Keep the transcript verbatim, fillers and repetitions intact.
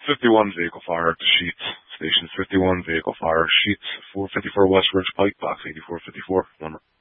fifty-one, vehicle fire to Sheets. Station fifty-one, vehicle fire, Sheets, four fifty-four West Ridge Pike, box eighty-four fifty-four, number.